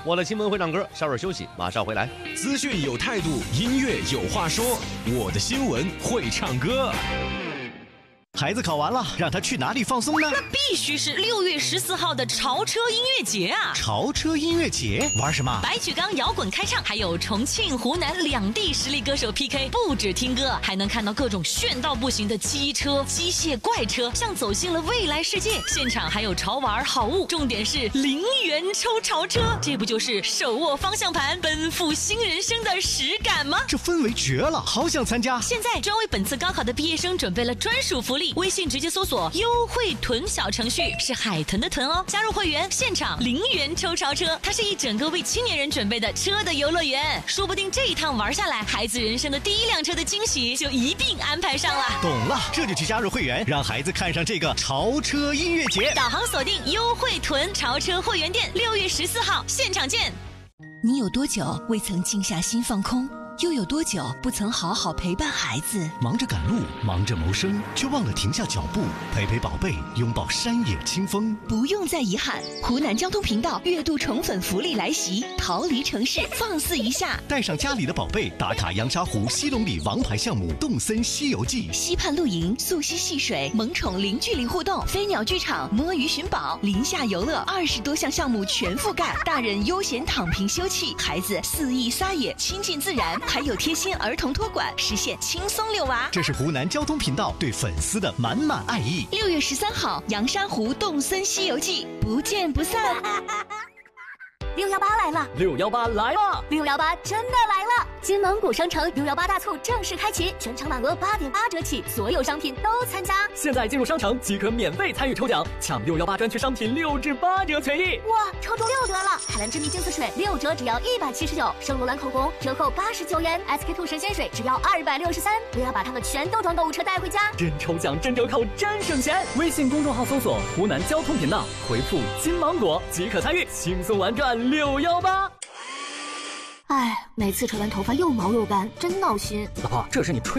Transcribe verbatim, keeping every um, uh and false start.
我的亲们会唱歌，稍事休息，马上回来。 资讯有态度，音乐有话说，我的新闻会唱歌。 孩子考完了，让他去哪里放松呢？ 那必须是六月十四号的潮车音乐节啊！ 潮车音乐节玩什么？ 白举纲摇滚开唱，还有重庆、湖南两地实力歌手 P K， 不止听歌，还能看到各种炫到不行的机车、机械怪车，像走进了未来世界。现场还有潮玩好物，重点是零元抽潮车，这不就是手握方向盘奔赴新人生的实感吗？ 这氛围绝了，好想参加！ 现在专为本次高考的毕业生准备了专属福利。微信直接搜索优惠囤小程序，是海豚的豚哦，加入会员现场零元抽潮车，它是一整个为青年人准备的车的游乐园，说不定这一趟玩下来，孩子人生的第一辆车的惊喜就一并安排上了。 懂了，这就去加入会员，让孩子看上这个潮车音乐节。 导航锁定优惠囤潮车会员店，六月十四号现场见。 你有多久未曾静下心放空？又有多久不曾好好陪伴孩子？ 忙着赶路，忙着谋生，却忘了停下脚步，陪陪宝贝，拥抱山野清风。 不用再遗憾，湖南交通频道月度宠粉福利来袭，逃离城市，放肆一下！ 带上家里的宝贝，打卡阳沙湖西龙里王牌项目动森西游记， 溪畔露营，溯溪戏水，萌宠零距离互动，飞鸟剧场，摸鱼寻宝，林下游乐，二十多项项目全覆盖，大人悠闲躺平休憩，孩子肆意撒野，亲近自然。还有贴心儿童托管，实现轻松遛娃。 这是湖南交通频道对粉丝的满满爱意。 六月十三号，阳沙湖动森西游记，不见不散。 六幺八来了， 六幺八来了， 六幺八真的来了！金芒谷商城六幺八大促正式开启，全场满额八点八折起，所有商品都参加。 现在进入商城即可免费参与抽奖，抢六幺八专区商品六至八折权益。 哇，抽中六折了！海蓝之谜净色水六折只要一百七十九，圣罗兰口红折扣八十九元 ，S K two 神仙水只要二百六十三。六要把它们全都装购物车带回家， 真抽奖真折扣真省钱！微信公众号搜索湖南交通频道，回复金芒果即可参与，轻松玩转六幺八。 哎，每次吹完头发又毛又干，真闹心。 老婆，这是你吹